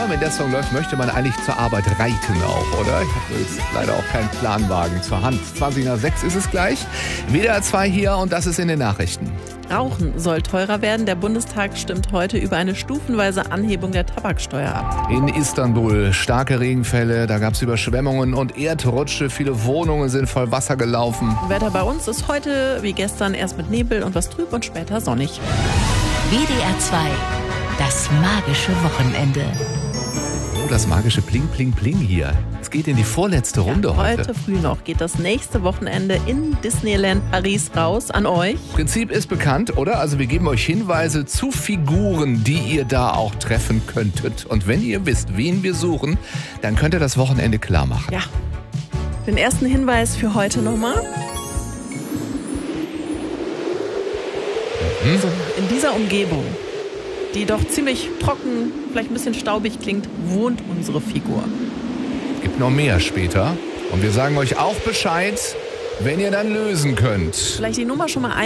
immer, wenn der Song läuft, möchte man eigentlich zur Arbeit reiten auch, oder? Ich habe jetzt leider auch keinen Planwagen zur Hand. 20 nach 6 ist es gleich. WDR 2 hier und das ist in den Nachrichten. Rauchen soll teurer werden. Der Bundestag stimmt heute über eine stufenweise Anhebung der Tabaksteuer ab. In Istanbul starke Regenfälle, da gab es Überschwemmungen und Erdrutsche. Viele Wohnungen sind voll Wasser gelaufen. Wetter bei uns ist heute wie gestern erst mit Nebel und was trüb und später sonnig. WDR 2, das magische Wochenende. Oh, das magische Pling, Pling, Pling hier. Es geht in die vorletzte Runde heute. Heute früh noch geht das nächste Wochenende in Disneyland Paris raus an euch. Prinzip ist bekannt, oder? Also wir geben euch Hinweise zu Figuren, die ihr da auch treffen könntet. Und wenn ihr wisst, wen wir suchen, dann könnt ihr das Wochenende klar machen. Ja. Den ersten Hinweis für heute nochmal. So, in dieser Umgebung, die doch ziemlich trocken, vielleicht ein bisschen staubig klingt, wohnt unsere Figur. Es gibt noch mehr später. Und wir sagen euch auch Bescheid, wenn ihr dann lösen könnt. Vielleicht die Nummer schon mal